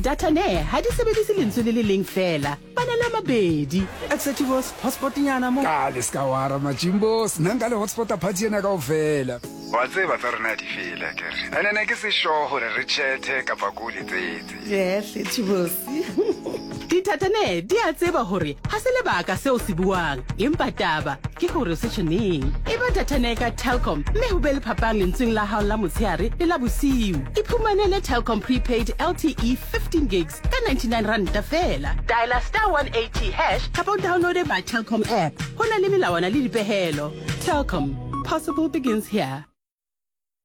data ne ha di sebedise lentswe le leng fela bana la mabedi Executivos hotspot nyana mo Kale ska wara majimbos nanga le hotspot party ena kaofela wa tseba tsa rena di fela kere ene ne ke se sure hore re chathe ka pakuli tsetse yes Thibosi dithata ne di a tseba hore ha se lebaka seo se buang empa taba ke hore se tshweneng eba data ne ka Telkom mme ho be le phapang lentsweng la hao la motsheare le la bosiu iphumanele Telkom prepaid LTE 15 gigs ka 99 rand fela dial *180# kapa download ba Telkom app hona le melawana le dipehelo Telkom possible begins here